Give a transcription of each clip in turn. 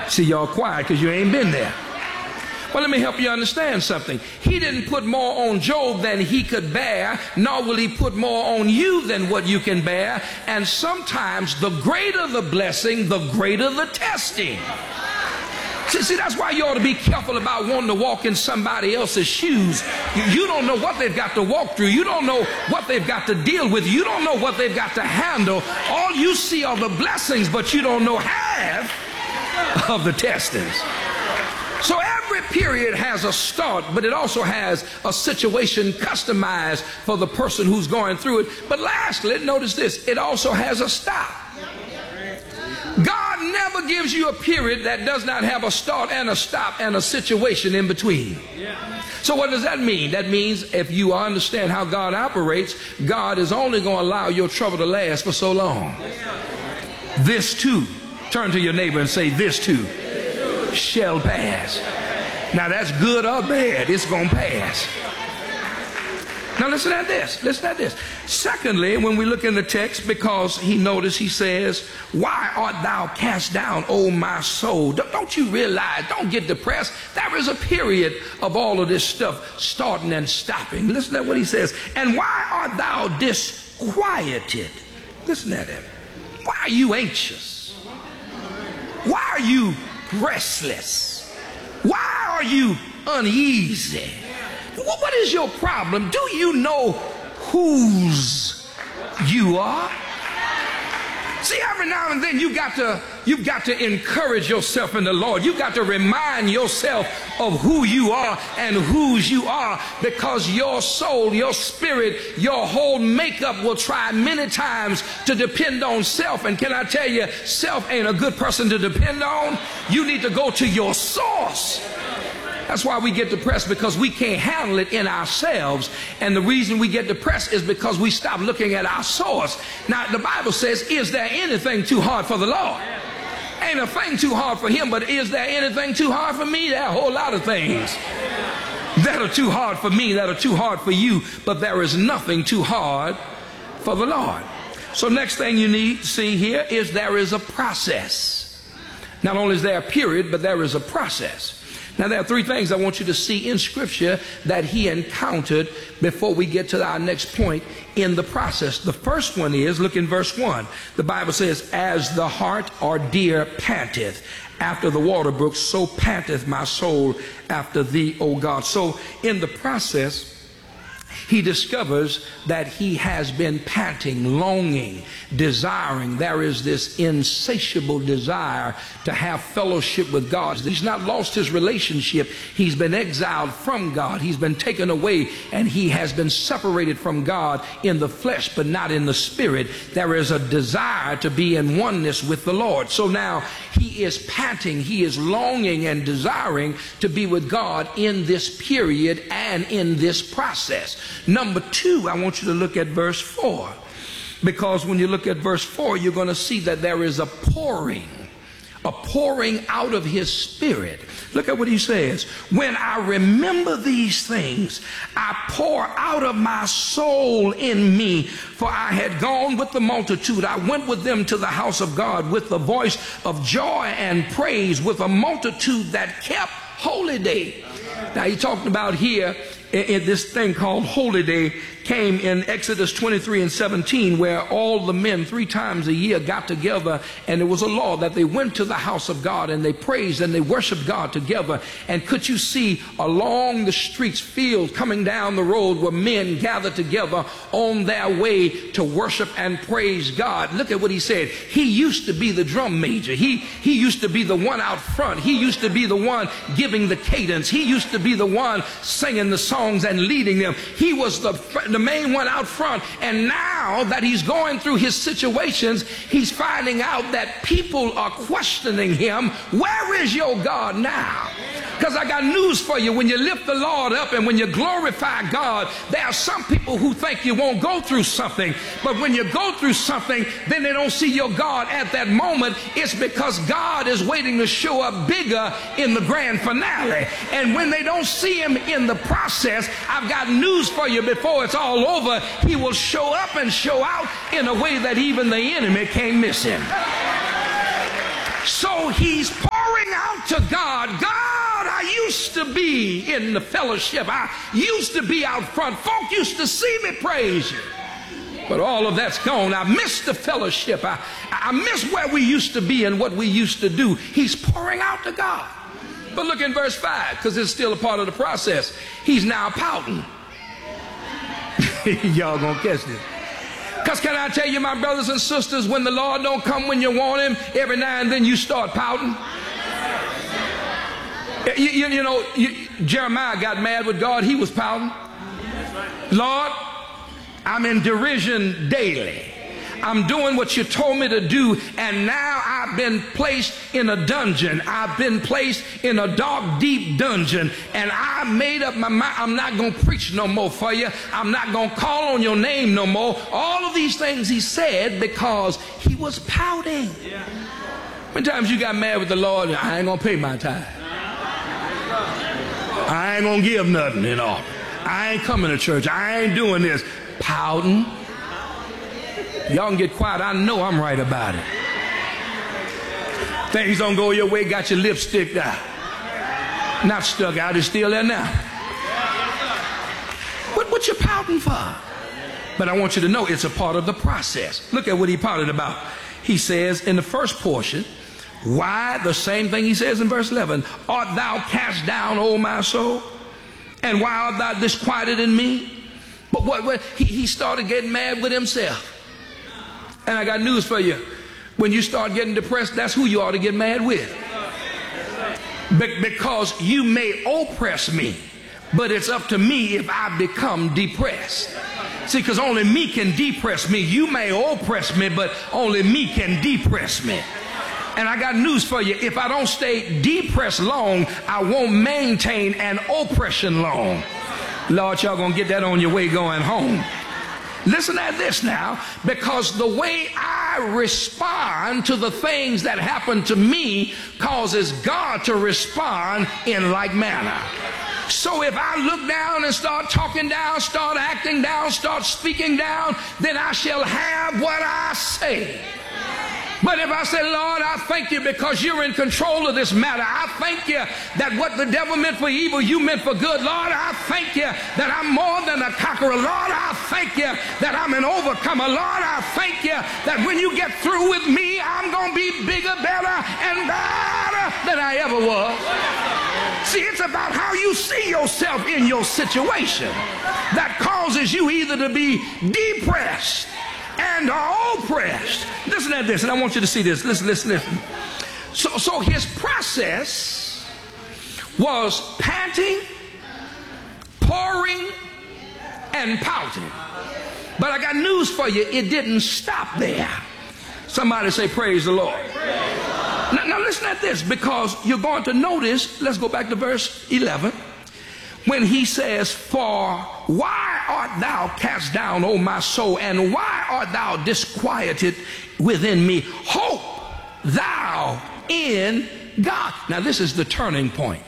See, y'all quiet because you ain't been there. Well, let me help you understand something. He didn't put more on Job than he could bear, nor will he put more on you than what you can bear. And sometimes the greater the blessing, the greater the testing. See, that's why you ought to be careful about wanting to walk in somebody else's shoes. You don't know what they've got to walk through. You don't know what they've got to deal with. You don't know what they've got to handle. All you see are the blessings, but you don't know half of the testings. So every period has a start, but it also has a situation customized for the person who's going through it. But lastly, notice this, it also has a stop. God never gives you a period that does not have a start and a stop and a situation in between. So what does that mean? That means if you understand how God operates, God is only going to allow your trouble to last for so long. This too, turn to your neighbor and say, this too shall pass. Now that's good or bad, it's going to pass. Now listen at this, listen at this. Secondly, when we look in the text, because he says, why art thou cast down, O my soul? Don't you realize, don't get depressed. There is a period of all of this stuff starting and stopping. Listen to what he says. And why art thou disquieted? Listen at him. Why are you anxious? Why are you restless? Why are you uneasy? What is your problem? Do you know whose you are? See, every now and then you've got to encourage yourself in the Lord. You've got to remind yourself of who you are and whose you are, because your soul, your spirit, your whole makeup will try many times to depend on self. And can I tell you, self ain't a good person to depend on. You need to go to your source. That's why we get depressed, because we can't handle it in ourselves. And the reason we get depressed is because we stop looking at our source. Now, the Bible says, is there anything too hard for the Lord? Ain't a thing too hard for him, but is there anything too hard for me? There are a whole lot of things that are too hard for me, that are too hard for you, but there is nothing too hard for the Lord. So next thing you need to see here is there is a process. Not only is there a period, but there is a process. Now, there are three things I want you to see in Scripture that he encountered before we get to our next point in the process. The first one is, look in verse 1. The Bible says, as the hart or deer panteth after the water brooks, so panteth my soul after thee, O God. So in the process, he discovers that he has been panting, longing, desiring. There is this insatiable desire to have fellowship with God. He's not lost his relationship. He's been exiled from God. He's been taken away, and he has been separated from God in the flesh, but not in the spirit. There is a desire to be in oneness with the Lord. So now he is panting. He is longing and desiring to be with God in this period and in this process. Number two, I want you to look at verse 4, because when you look at verse 4, you're going to see that there is a pouring out of his spirit. Look at what he says. When I remember these things, I pour out of my soul in me, for I had gone with the multitude. I went with them to the house of God with the voice of joy and praise, with a multitude that kept holy day. Now he's talking about here in this thing called holy day, came in Exodus 23 and 17, where all the men 3 times a year got together, and it was a law that they went to the house of God and they praised and they worshiped God together. And could you see along the streets, fields, coming down the road, where men gathered together on their way to worship and praise God? Look at what he said. He used to be the drum major. He used to be the one out front. He used to be the one giving the cadence. He used to be the one singing the songs and leading them. He was the main one out front. And now that he's going through his situations, he's finding out that people are questioning him. Where is your God now? Because I got news for you. When you lift the Lord up and when you glorify God, there are some people who think you won't go through something. But when you go through something, then they don't see your God at that moment. It's because God is waiting to show up bigger in the grand finale. And when they don't see him in the process, I've got news for you. Before it's all over, he will show up and show out in a way that even the enemy can't miss him. So he's pouring out to God. God, I used to be in the fellowship. I used to be out front. Folk used to see me praise you. But all of that's gone. I miss the fellowship. I miss where we used to be and what we used to do. He's pouring out to God. But look in verse 5, because it's still a part of the process. He's now pouting. Y'all gonna catch this. Because can I tell you, my brothers and sisters, when the Lord don't come when you want him, every now and then you start pouting. You know, Jeremiah got mad with God. He was pouting. Lord, I'm in derision daily. I'm doing what you told me to do, and now I've been placed in a dungeon. I've been placed in a dark, deep dungeon, and I made up my mind. I'm not going to preach no more for you. I'm not going to call on your name no more. All of these things he said because he was pouting. How many times you got mad with the Lord? I ain't going to pay my tithe. I ain't going to give nothing at all. I ain't coming to church. I ain't doing this. Pouting. Y'all can get quiet. I know I'm right about it. Things don't go your way, got your lipstick out. Not stuck out, it's still there now. What you pouting for? But I want you to know it's a part of the process. Look at what he pouted about. He says in the first portion, why? The same thing he says in verse 11. Art thou cast down, O my soul? And why art thou disquieted in me? But what he started getting mad with himself. And I got news for you. When you start getting depressed, that's who you ought to get mad with. Because you may oppress me, but it's up to me if I become depressed. See, because only me can depress me. You may oppress me, but only me can depress me. And I got news for you. If I don't stay depressed long, I won't maintain an oppression long. Lord, y'all gonna get that on your way going home. Listen at this now, because the way I respond to the things that happen to me causes God to respond in like manner. So if I look down and start talking down, start acting down, start speaking down, then I shall have what I say. But if I say, Lord, I thank you because you're in control of this matter. I thank you that what the devil meant for evil, you meant for good. Lord, I thank you that I'm more than a conqueror. Lord, I thank you that I'm an overcomer. Lord, I thank you that when you get through with me, I'm going to be bigger, better, and better than I ever was. See, it's about how you see yourself in your situation that causes you either to be depressed and oppressed. Listen at this, and I want you to see this. Listen. So his process was panting, pouring, and pouting. But I got news for you, it didn't stop there. Somebody say, praise the Lord. Now listen at this, because you're going to notice, let's go back to verse 11. When he says, for why art thou cast down, O my soul, and why art thou disquieted within me? Hope thou in God. Now this is the turning point.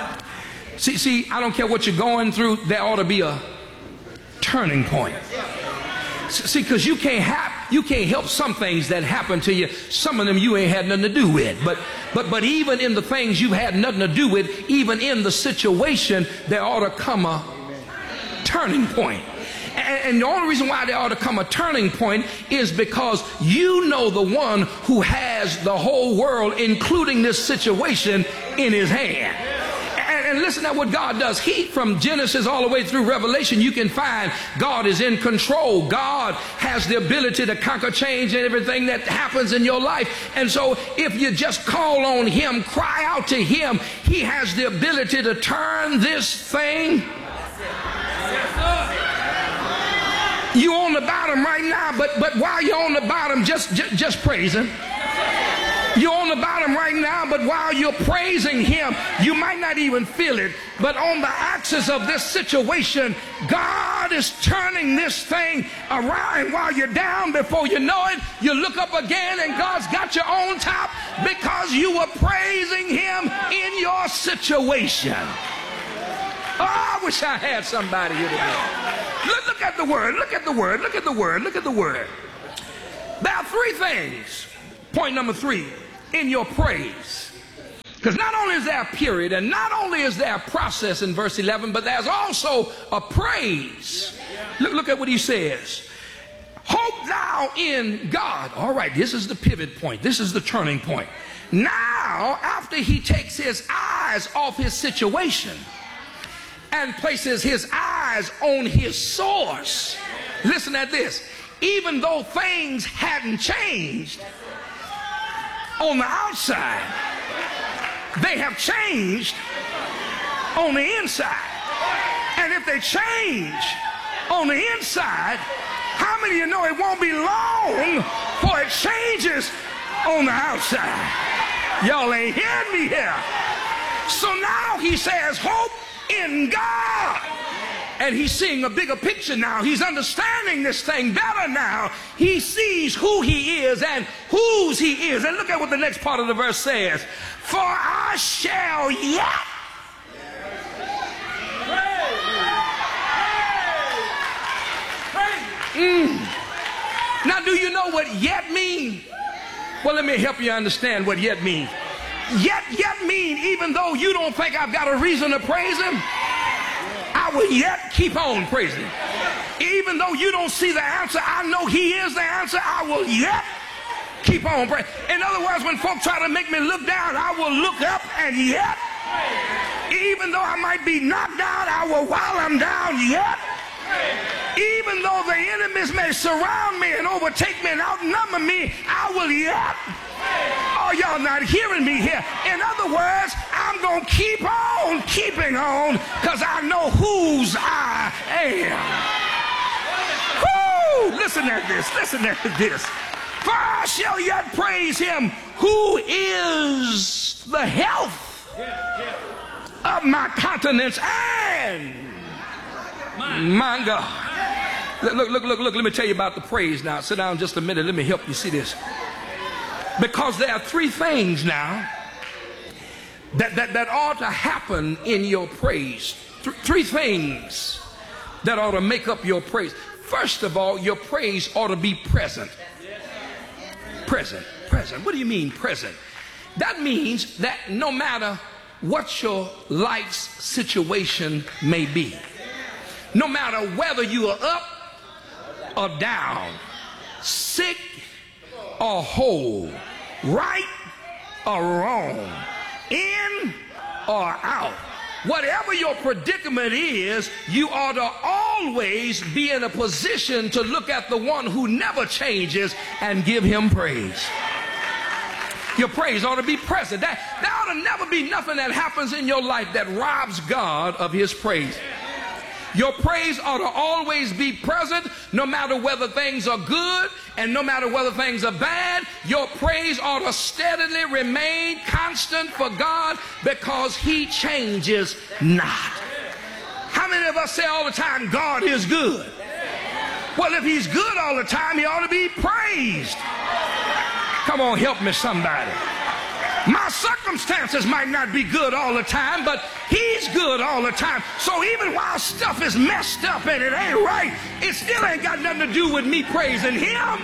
See, I don't care what you're going through, there ought to be a turning point. See, because you can't help some things that happen to you. Some of them you ain't had nothing to do with. But even in the things you've had nothing to do with, even in the situation, there ought to come a turning point. And the only reason why there ought to come a turning point is because you know the one who has the whole world, including this situation, in his hand. And listen at what God does. From Genesis all the way through Revelation, you can find God is in control. God has the ability to conquer, change, and everything that happens in your life. And so if you just call on him, cry out to him, he has the ability to turn this thing. You're on the bottom right now, but while you're on the bottom, just praise him. You're on the bottom right now, but while you're praising him, you might not even feel it. But on the axis of this situation, God is turning this thing around. While you're down, before you know it, you look up again and God's got you on top because you were praising him in your situation. Oh, I wish I had somebody here today. Look at the word. Look at the word. Look at the word. Look at the word. There are three things. Point number 3. in your praise. Because not only is there a period and not only is there a process in verse 11, but there's also a praise. Look at what he says. Hope thou in God. All right, this is the pivot point. This is the turning point. Now, after he takes his eyes off his situation and places his eyes on his source, listen at this. Even though things hadn't changed on the outside, they have changed on the inside. And if they change on the inside, how many of you know it won't be long before it changes on the outside? Y'all ain't hearing me here. So now he says, hope in God. And he's seeing a bigger picture now. He's understanding this thing better now. He sees who he is and whose he is. And look at what the next part of the verse says. For I shall yet. Now, do you know what yet means? Well, let me help you understand what yet means. Yet mean even though you don't think I've got a reason to praise him, I will yet keep on praising him. Even though you don't see the answer, I know he is the answer. I will yet keep on praising. In other words, when folk try to make me look down, I will look up and yet. Even though I might be knocked down, I will while I'm down yet. Even though the enemies may surround me and overtake me and outnumber me, I will yet. Oh, y'all not hearing me here. In other words, I'm going to keep on keeping on because I know whose I am. Woo! Listen at this. Listen at this. For I shall yet praise him who is the health of my countenance and my God. Look, let me tell you about the praise now. Sit down just a minute. Let me help you see this. Because there are three things now that ought to happen in your praise. Three things that ought to make up your praise. First of all, your praise ought to be present. Present. What do you mean present? That means that no matter what your life's situation may be, no matter whether you are up or down, sick or whole, right or wrong, in or out, whatever your predicament is, you ought to always be in a position to look at the one who never changes and give him praise. Your praise ought to be present. There ought to never be nothing that happens in your life that robs God of his praise. Your praise ought to always be present, no matter whether things are good and no matter whether things are bad. Your praise ought to steadily remain constant for God because he changes not. How many of us say all the time, God is good? Well, if he's good all the time, he ought to be praised. Come on, help me somebody. My circumstances might not be good all the time, but he's good all the time. So even while stuff is messed up and it ain't right, it still ain't got nothing to do with me praising him.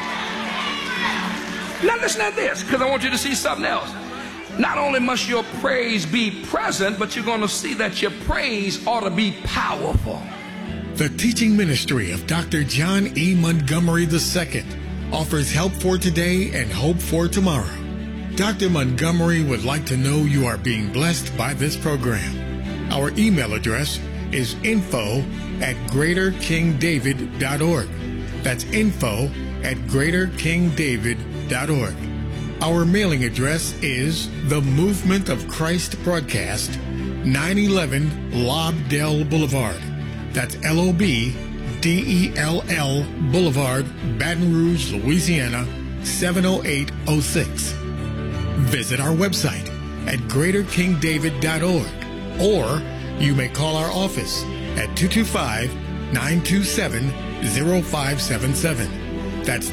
Now listen to this, because I want you to see something else. Not only must your praise be present, but you're going to see that your praise ought to be powerful. The teaching ministry of Dr. John E. Montgomery II offers help for today and hope for tomorrow. Dr. Montgomery would like to know you are being blessed by this program. Our email address is info@greaterkingdavid.org. That's info@greaterkingdavid.org. Our mailing address is The Movement of Christ Broadcast, 911 Lobdell Boulevard. That's LOBDELL Boulevard, Baton Rouge, Louisiana, 70806. Visit our website at greaterkingdavid.org, or you may call our office at 225-927-0577. That's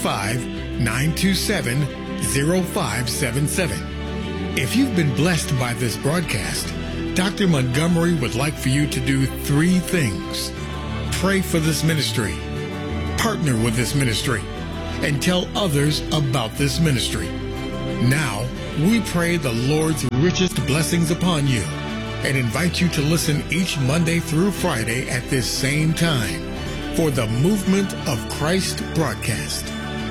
225-927-0577. If you've been blessed by this broadcast, Dr. Montgomery would like for you to do three things. Pray for this ministry, partner with this ministry, and tell others about this ministry. Now, we pray the Lord's richest blessings upon you and invite you to listen each Monday through Friday at this same time for the Movement of Christ broadcast.